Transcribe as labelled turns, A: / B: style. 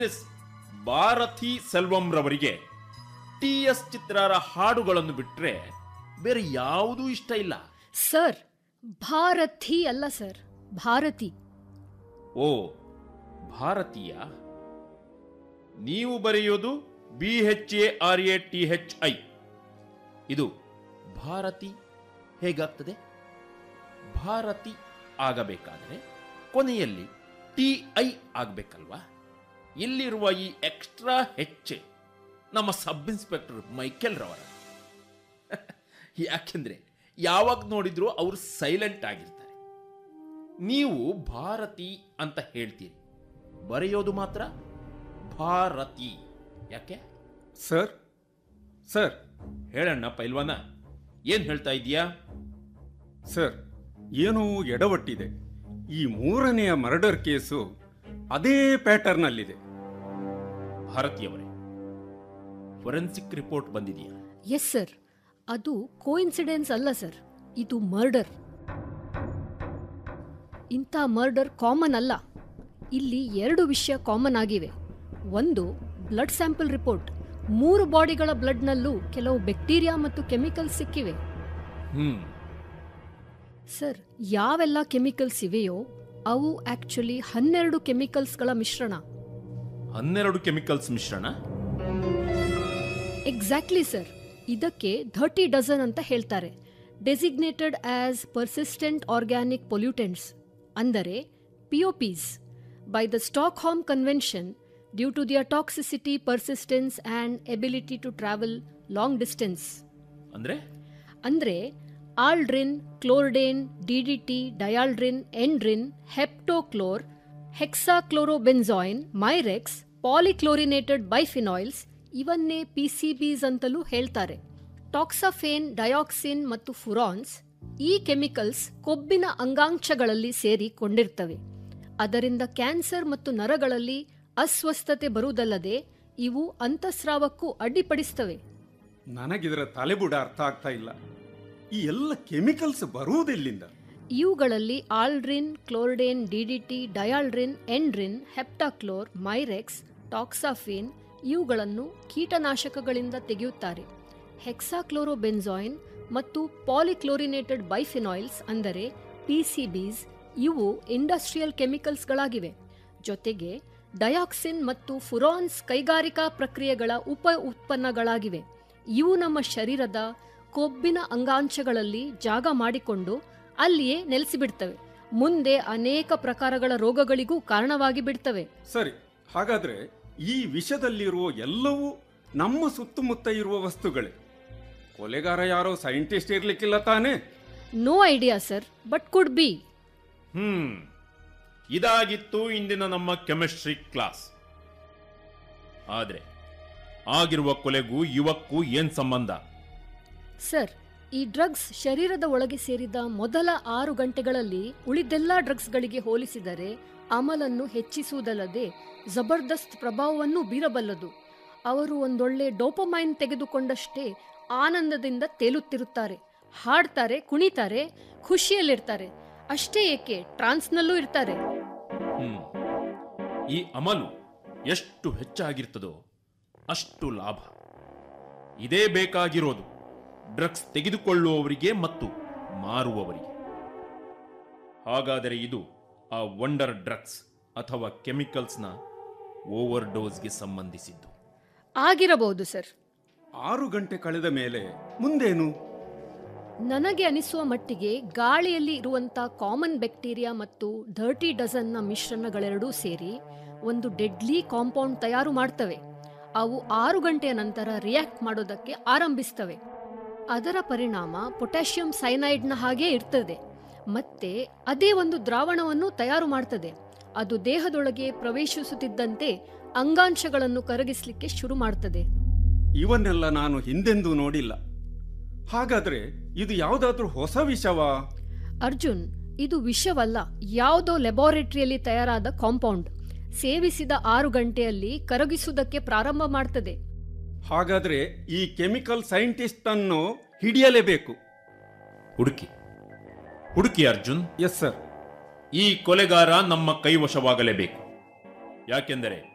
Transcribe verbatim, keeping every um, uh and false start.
A: S Bharati Selvam ರವರಿಗೆ T S ಚಿತ್ರಾರ ಹಾಡುಗಳನ್ನು ಬಿಟ್ರೆ ಬೇರೆ ಯಾವುದೂ ಇಷ್ಟ ಇಲ್ಲ.
B: ಸರ್, ಭಾರತಿ ಅಲ್ಲ ಸರ್, ಭಾರತಿ.
A: ಓ, ಭಾರತೀಯ. ನೀವು ಬರೆಯೋದು B H A R A T H I. ಇದು ಭಾರತಿ ಹೇಗಾಗ್ತದೆ? ಭಾರತಿ ಆಗಬೇಕಾದರೆ ಕೊನೆಯಲ್ಲಿ ಟಿ ಐ ಆಗಬೇಕಲ್ವಾ? ಇಲ್ಲಿರುವ ಈ ಎಕ್ಸ್ಟ್ರಾ ಹೆಚ್ಚೆ ನಮ್ಮ ಸಬ್ ಇನ್ಸ್ಪೆಕ್ಟರ್ ಮೈಕೆಲ್ ರವರ. ಯಾಕೆಂದ್ರೆ ಯಾವಾಗ ನೋಡಿದ್ರು ಅವರು ಸೈಲೆಂಟ್ ಆಗಿರ್ತಾರೆ. ನೀವು ಭಾರತಿ ಅಂತ ಹೇಳ್ತೀರಿ, ಬರೆಯೋದು ಮಾತ್ರ ಭಾರತಿ. ಯಾಕೆ
C: ಸರ್? ಸರ್
A: ಹೇಳಣ್ಣ ಪೈಲ್ವಾನ, ಏನ್ ಹೇಳ್ತಾ ಇದೀಯಾ?
C: ಸರ್, ಏನೋ ಎಡವಟ್ಟಿದೆ. ಈ ಮೂರನೆಯ ಮರ್ಡರ್ ಕೇಸು ಅದೇ ಪ್ಯಾಟರ್ನಲ್ಲಿದೆ.
A: ಭಾರತೀಯವರೇ, ಫೊರೆನ್ಸಿಕ್ ರಿಪೋರ್ಟ್ ಬಂದಿದೆಯಾ?
B: ಎಸ್ ಸರ್, ಅದು ಕೋಇನ್ಸಿಡೆನ್ಸ್ ಅಲ್ಲ ಸರ್, ಇದು ಮರ್ಡರ್. ಇಂಥ ಮರ್ಡರ್ ಕಾಮನ್ ಅಲ್ಲ. ಇಲ್ಲಿ ಎರಡು ವಿಷಯ ಕಾಮನ್ ಆಗಿವೆ. ಒಂದು, ಬ್ಲಡ್ ಸ್ಯಾಂಪಲ್ ರಿಪೋರ್ಟ್. ಮೂರು ಬಾಡಿಗಳ ಬ್ಲಡ್ನಲ್ಲೂ ಕೆಲವು ಬ್ಯಾಕ್ಟೀರಿಯಾ ಮತ್ತು ಕೆಮಿಕಲ್ಸ್ ಸಿಕ್ಕಿವೆ.
A: ಹ್ಮ್
B: ಸರ್, ಯಾವೆಲ್ಲ ಕೆಮಿಕಲ್ಸ್ ಇವೆಯೋ ಅವು ಆಕ್ಚುಲಿ ಹನ್ನೆರಡು ಕೆಮಿಕಲ್ಸ್ಗಳ ಮಿಶ್ರಣ.
A: ಹನ್ನೆರಡು ಕೆಮಿಕಲ್ಸ್ ಮಿಶ್ರಣ?
B: Exactly sir. ಇದಕ್ಕೆ ಥರ್ಟಿ ಡಜನ್ ಅಂತ ಹೇಳ್ತಾರೆ. Designated as persistent organic pollutants, ಅಂದರೆ ಪಿಒಪಿಸ್, by the stock home convention due to their toxicity, persistence and ability to travel long distance.
A: ಅಂದ್ರೆ
B: ಅಂದರೆ ಆಲ್ಡ್ರಿನ್, ಕ್ಲೋರ್ಡೇನ್, ಡಿಡಿಟಿ, ಡಯಾಲ್ಡ್ರಿನ್, ಎಂಡ್ರಿನ್, ಹೆಪ್ಟೋಕ್ಲೋರ್, ಹೆಕ್ಸಾಕ್ಲೋರೋಬೆನ್ಜಾಯಿನ್, ಮೈರೆಕ್ಸ್, ಪಾಲಿಕ್ಲೋರಿನೇಟೆಡ್ ಬೈಫಿನಾಯ್ಲ್ಸ್ ಇವನ್ನೇ ಪಿ ಸಿ ಬಿಸ್ ಅಂತಲೂ ಹೇಳ್ತಾರೆ. ಟಾಕ್ಸಫೇನ್, ಡಯಾಕ್ಸಿನ್ ಮತ್ತು ಫುರಾನ್ಸ್ ಈ ಕೆಮಿಕಲ್ಸ್ ಕೊಬ್ಬಿನ ಅಂಗಾಂಶಗಳಲ್ಲಿ ಸೇರಿಕೊಂಡಿರ್ತವೆ. ಅದರಿಂದ ಕ್ಯಾನ್ಸರ್ ಮತ್ತು ನರಗಳಲ್ಲಿ ಅಸ್ವಸ್ಥತೆ ಬರುವುದಲ್ಲದೆ ಇವು ಅಂತಸ್ರಾವಕ್ಕೂ ಅಡ್ಡಿಪಡಿಸ್ತವೆ.
C: ನನಗಿದರ ತಲೆಬುಡ ಅರ್ಥ ಆಗ್ತಾ ಇಲ್ಲ. ಈ ಎಲ್ಲ ಕೆಮಿಕಲ್ಸ್ ಬರುವುದೆಲ್ಲಿಂದ?
B: ಇವುಗಳಲ್ಲಿ ಆಲ್ಡ್ರಿನ್, ಕ್ಲೋರ್ಡೇನ್, ಡಿಡಿಟಿ, ಡಯಾಲ್ಡ್ರಿನ್, ಎಂಡ್ರಿನ್, ಹೆಪ್ಟಾಕ್ಲೋರ್, ಮೈರೆಕ್ಸ್, ಟಾಕ್ಸಾಫಿನ್ ಇವುಗಳನ್ನು ಕೀಟನಾಶಕಗಳಿಂದ ತೆಗೆಯುತ್ತಾರೆ. ಹೆಕ್ಸಾಕ್ಲೋರೋಬೆನ್ಜಾಯಿನ್ ಮತ್ತು ಪಾಲಿಕ್ಲೋರಿನೇಟೆಡ್ ಬೈಫಿನಾಯ್ಲ್ಸ್ ಅಂದರೆ ಪಿ ಸಿ ಬಿಸ್ ಇವು ಇಂಡಸ್ಟ್ರಿಯಲ್ ಕೆಮಿಕಲ್ಸ್ಗಳಾಗಿವೆ. ಜೊತೆಗೆ ಡಯಾಕ್ಸಿನ್ ಮತ್ತು ಫುರಾನ್ಸ್ ಕೈಗಾರಿಕಾ ಪ್ರಕ್ರಿಯೆಗಳ ಉಪ ಉತ್ಪನ್ನಗಳಾಗಿವೆ. ಇವು ನಮ್ಮ ಶರೀರದ ಕೊಬ್ಬಿನ ಅಂಗಾಂಶಗಳಲ್ಲಿ ಜಾಗ ಮಾಡಿಕೊಂಡು ಅಲ್ಲಿಯೇ ನೆಲೆಸಿಬಿಡ್ತವೆ. ಮುಂದೆ ಅನೇಕ ಪ್ರಕಾರಗಳ ರೋಗಗಳಿಗೂ ಕಾರಣವಾಗಿ ಬಿಡ್ತವೆ.
C: ಸರಿ, ಹಾಗಾದ್ರೆ ಈ ವಿಷದಲ್ಲಿರುವ ಎಲ್ಲವೂ ನಮ್ಮ ಸುತ್ತಮುತ್ತ ಇರುವ ವಸ್ತುಗಳೇ. ಕೊಲೆಗಾರ ಯಾರೋ ಸೈಂಟಿಸ್ಟ್ ಇರ್ಲಿಕ್ಕಿಲ್ಲ ತಾನೇ?
B: No idea sir, but could be.
A: ಹ್ಮ್ ಇದಾಗಿತ್ತು ಇಂದಿನ ನಮ್ಮ ಕೆಮಿಸ್ಟ್ರಿ ಕ್ಲಾಸ್. ಆದ್ರೆ ಆಗಿರುವ ಕೊಲೆಗೂ ಇವಕ್ಕೂ ಏನ್ ಸಂಬಂಧ?
B: ಸರ್, ಈ ಡ್ರಗ್ಸ್ ಶರೀರದ ಒಳಗೆ ಸೇರಿದ ಮೊದಲ ಆರು ಗಂಟೆಗಳಲ್ಲಿ ಉಳಿದೆಲ್ಲ ಡ್ರಗ್ಸ್ಗಳಿಗೆ ಹೋಲಿಸಿದರೆ ಅಮಲನ್ನು ಹೆಚ್ಚಿಸುವುದಲ್ಲದೆ ಜಬರ್ದಸ್ತ್ ಪ್ರಭಾವವನ್ನು ಬೀರಬಲ್ಲದು. ಅವರು ಒಂದೊಳ್ಳೆ ಡೋಪಮೈನ್ ತೆಗೆದುಕೊಂಡಷ್ಟೇ ಆನಂದದಿಂದ ತೇಲುತ್ತಿರುತ್ತಾರೆ, ಹಾಡ್ತಾರೆ, ಕುಣಿತಾರೆ, ಖುಷಿಯಲ್ಲಿರ್ತಾರೆ. ಅಷ್ಟೇ ಏಕೆ, ಟ್ರಾನ್ಸ್ನಲ್ಲೂ ಇರ್ತಾರೆ.
A: ಹ್ಮ್ ಈ ಅಮಲು ಎಷ್ಟು ಹೆಚ್ಚಾಗಿರ್ತದೋ ಅಷ್ಟು ಲಾಭ. ಇದೇ ಬೇಕಾಗಿರೋದು ಡ್ರಗ್ಸ್ ತೆಗೆದುಕೊಳ್ಳುವವರಿಗೆ ಮತ್ತು ಮಾರುವವರಿಗೆ. ಹಾಗಾದರೆ ಇದು ಆ ವಂಡರ್ ಡ್ರಗ್ಸ್ ಅಥವಾ ಕೆಮಿಕಲ್ಸ್ನ ಓವರ್ ಡೋಸ್ಗೆ ಸಂಬಂಧಿಸಿದ್ದು
B: ಆಗಿರಬಹುದು ಸರ್.
C: ಆರು ಗಂಟೆ ಕಳೆದ ಮೇಲೆ ಮುಂದೇನು?
B: ನನಗೆ ಅನಿಸುವ ಮಟ್ಟಿಗೆ ಗಾಳಿಯಲ್ಲಿ ಇರುವಂಥ ಕಾಮನ್ ಬ್ಯಾಕ್ಟೀರಿಯಾ ಮತ್ತು ಥರ್ಟಿ ಡಜನ್ನ ಮಿಶ್ರಣಗಳೆರಡೂ ಸೇರಿ ಒಂದು ಡೆಡ್ಲಿ ಕಾಂಪೌಂಡ್ ತಯಾರು ಮಾಡ್ತವೆ. ಅವು ಆರು ಗಂಟೆಯ ನಂತರ ರಿಯಾಕ್ಟ್ ಮಾಡೋದಕ್ಕೆ ಆರಂಭಿಸ್ತವೆ. ಅದರ ಪರಿಣಾಮ ಪೊಟ್ಯಾಷಿಯಂ ಸೈನೈಡ್ನ ಹಾಗೇ ಇರ್ತದೆ. ಮತ್ತೆ ಅದೇ ಒಂದು ದ್ರಾವಣವನ್ನು ತಯಾರು ಮಾಡ್ತದೆ. ಅದು ದೇಹದೊಳಗೆ ಪ್ರವೇಶಿಸುತ್ತಿದ್ದಂತೆ ಅಂಗಾಂಶಗಳನ್ನು ಕರಗಿಸಲಿಕ್ಕೆ ಶುರು ಮಾಡ್ತದೆ.
C: ಇವನ್ನೆಲ್ಲ ನಾನು ಹಿಂದೆಂದೂ ನೋಡಿಲ್ಲ. ಹಾಗಾದ್ರೆ ಇದು ಯಾವುದಾದ್ರೂ ಹೊಸ ವಿಷವಾ?
B: ಅರ್ಜುನ್, ಇದು ವಿಷವಲ್ಲ, ಯಾವುದೋ ಲ್ಯಾಬೋರೇಟರಿಯಲ್ಲಿ ತಯಾರಾದ ಕಾಂಪೌಂಡ್. ಸೇವಿಸಿದ ಆರು ಗಂಟೆಯಲ್ಲಿ ಕರಗಿಸುವುದಕ್ಕೆ ಪ್ರಾರಂಭ ಮಾಡ್ತದೆ.
C: ಹಾಗಾದ್ರೆ ಈ ಕೆಮಿಕಲ್ ಸೈಂಟಿಸ್ಟ್ ಅನ್ನು ಹಿಡಿಯಲೇಬೇಕು.
A: ಹುಡುಕಿ ಹುಡುಕಿ ಅರ್ಜುನ್.
C: Yes sir.
A: ಈ ಕೊಲೆಗಾರ ನಮ್ಮ ಕೈವಶವಾಗಲೇಬೇಕು. ಯಾಕೆಂದರೆ